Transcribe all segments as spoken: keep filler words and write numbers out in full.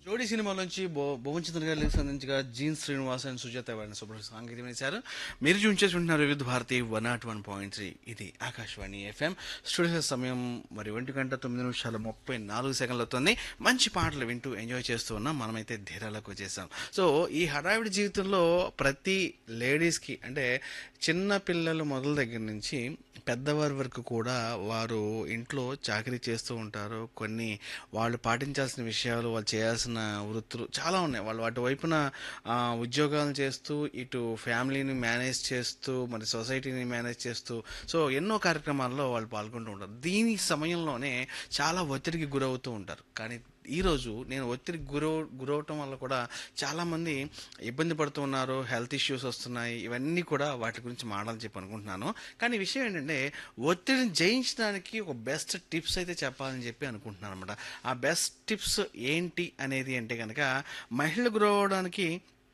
జోడీ సినిమాలోంచి బో భువన్ చంద్ర గారు సంబంధించిగా జీన్ శ్రీనివాస్ అండ్ సుజాత వారిని శుభ్ర సాంకేతికం చేశారు. మీరు జూన్ చేసుకుంటున్నారు వివిధ Bharati one not one point three. ఇది ఆకాశవాణి ఎఫ్ఎం. స్టూడియో సమయం మరి ఒంటి గంట తొమ్మిది నిమిషాల ముప్పై నాలుగు సెకండ్లు అవుతుంది. మంచి పాటలు వింటూ ఎంజాయ్ చేస్తూ ఉన్నాం. మనమైతే ధీరాలకు వచ్చేసాం. సో ఈ హడావిడి జీవితంలో ప్రతి లేడీస్కి అంటే చిన్న పిల్లలు మొదల దగ్గర నుంచి పెద్దవారి వరకు కూడా వారు ఇంట్లో చాకరీ చేస్తూ ఉంటారు. కొన్ని వాళ్ళు పాటించాల్సిన విషయాలు, వాళ్ళు చేయాల్సిన వృత్తులు చాలా ఉన్నాయి. వాళ్ళు అటువైపున ఆ, ఉద్యోగాలు చేస్తూ, ఇటు ఫ్యామిలీని మేనేజ్ చేస్తూ, మరి సొసైటీని మేనేజ్ చేస్తూ, సో ఎన్నో కార్యక్రమాల్లో వాళ్ళు పాల్గొంటూ ఉంటారు. దీని సమయంలోనే చాలా ఒత్తిడికి గురవుతూ ఉంటారు. కానీ ఈరోజు నేను ఒత్తిడికి గురవ గురవటం వల్ల కూడా చాలామంది ఇబ్బంది పడుతూ ఉన్నారు. హెల్త్ ఇష్యూస్ వస్తున్నాయి. ఇవన్నీ కూడా వాటి గురించి మాట్లాడాలని చెప్పి అనుకుంటున్నాను. కానీ విషయం ఏంటంటే ఒత్తిడిని జయించడానికి ఒక బెస్ట్ టిప్స్ అయితే చెప్పాలని చెప్పి అనుకుంటున్నాను అనమాట. ఆ బెస్ట్ టిప్స్ ఏంటి అనేది అంటే కనుక మహిళలు గురవడానికి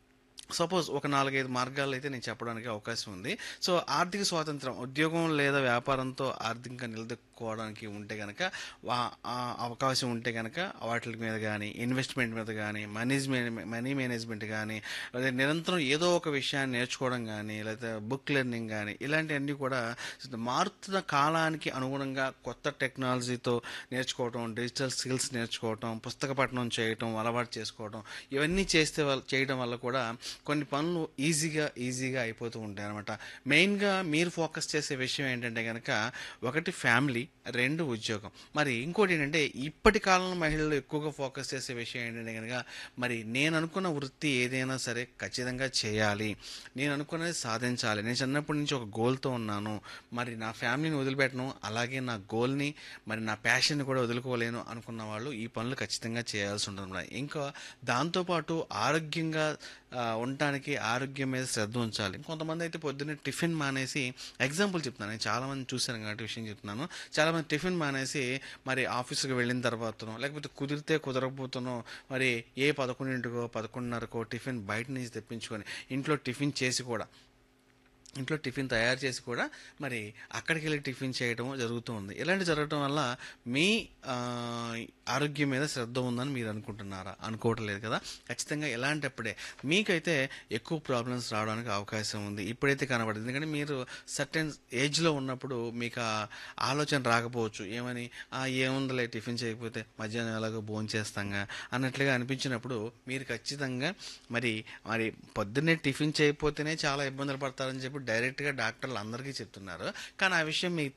సపోజ్ ఒక నాలుగైదు మార్గాలు అయితే నేను చెప్పడానికి అవకాశం ఉంది. సో ఆర్థిక స్వాతంత్రం, ఉద్యోగం లేదా వ్యాపారంతో ఆర్థికంగా నిలదొక్కుకోవడానికి ఉంటే కనుక వా- ఆ అవకాశం ఉంటే కనుక వాటి మీద కానీ, ఇన్వెస్ట్మెంట్ మీద కానీ, మేనేజ్మెంట్ మనీ మేనేజ్మెంట్ కానీ, లేదా నిరంతరం ఏదో ఒక విషయాన్ని నేర్చుకోవడం కానీ, లేదా బుక్ లెర్నింగ్ కానీ, ఇలాంటివన్నీ కూడా మారుతున్న కాలానికి అనుగుణంగా కొత్త టెక్నాలజీతో నేర్చుకోవటం, డిజిటల్ స్కిల్స్ నేర్చుకోవటం, పుస్తక పఠనం చేయటం అలవాటు చేసుకోవటం, ఇవన్నీ చేస్తే వల్ల చేయడం వల్ల కూడా కొన్ని పనులు ఈజీగా ఈజీగా అయిపోతూ ఉంటాయి అనమాట. మెయిన్గా మీరు ఫోకస్ చేసే విషయం ఏంటంటే కనుక ఒకటి ఫ్యామిలీ, రెండు ఉద్యోగం. మరి ఇంకోటి ఏంటంటే ఇప్పటి కాలంలో మహిళలు ఎక్కువగా ఫోకస్ చేసే విషయం ఏంటంటే కనుక మరి నేను అనుకున్న వృత్తి ఏదైనా సరే ఖచ్చితంగా చేయాలి, నేను అనుకున్నది సాధించాలి, నేను చిన్నప్పటి నుంచి ఒక గోల్తో ఉన్నాను, మరి నా ఫ్యామిలీని వదిలిపెట్టను, అలాగే నా గోల్ని మరి నా ప్యాషన్ని కూడా వదులుకోలేను అనుకున్న వాళ్ళు ఈ పనులు ఖచ్చితంగా చేయాల్సి ఉంటుంది. ఇంకా దాంతోపాటు ఆరోగ్యంగా ఆ, ఉండటానికి ఆరోగ్యం మీద శ్రద్ధ ఉంచాలి. కొంతమంది అయితే పొద్దున్నే టిఫిన్ మానేసి, ఎగ్జాంపుల్ చెప్తున్నాను, నేను చాలామంది చూశాను కాబట్టి విషయం చెప్తున్నాను. చాలామంది టిఫిన్ మానేసి మరి ఆఫీస్కి వెళ్ళిన తర్వాతనో లేకపోతే కుదిరితే కుదరకపోతేనో మరి ఏ పదకొండింటికో పదకొండున్నరకో టిఫిన్ బయట నుంచి తెప్పించుకొని ఇంట్లో టిఫిన్ చేసి కూడా ఇంట్లో టిఫిన్ తయారు చేసి కూడా మరి అక్కడికి వెళ్ళి టిఫిన్ చేయడం జరుగుతూ ఉంది. ఇలాంటి జరగడం వల్ల మీ ఆ, ఆరోగ్యం మీద శ్రద్ధ ఉందని మీరు అనుకుంటున్నారా? అనుకోవటం లేదు కదా. ఖచ్చితంగా ఇలాంటప్పుడే మీకైతే ఎక్కువ ప్రాబ్లమ్స్ రావడానికి అవకాశం ఉంది. ఇప్పుడైతే కనబడదు, ఎందుకంటే మీరు సర్టెన్ ఏజ్లో ఉన్నప్పుడు మీకు ఆ ఆలోచన రాకపోవచ్చు. ఏమని, "ఆ, ఏముందిలే టిఫిన్ చేయకపోతే మధ్యాహ్నం ఎలాగో భోజనం చేస్తాంగా" అన్నట్లుగా అనిపించినప్పుడు మీరు ఖచ్చితంగా మరి మరి పొద్దున్నే టిఫిన్ చేయకపోతేనే చాలా ఇబ్బందులు పడతారని చెప్పి డైరెక్ట్గా డాక్టర్లు అందరికీ చెప్తున్నారు. కానీ ఆ విషయం మీకు